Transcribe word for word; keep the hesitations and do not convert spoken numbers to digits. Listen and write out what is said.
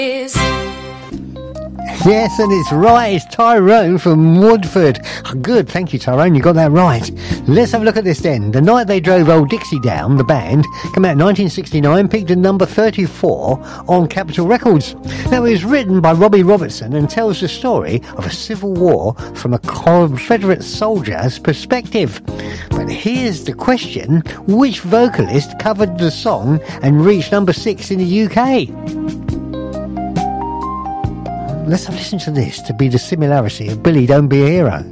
Is Yes, and it's right. It's Tyrone from Woodford. Good, thank you, Tyrone. You got that right. Let's have a look at this then. The Night They Drove Old Dixie Down, the band, came out in nineteen sixty-nine, peaked at number thirty-four on Capitol Records. Now, it was written by Robbie Robertson and tells the story of a civil war from a Confederate soldier's perspective. But here's the question: which vocalist covered the song and reached number six in the U K? Let's have a listen to this to be the similarity of Billy Don't Be a Hero.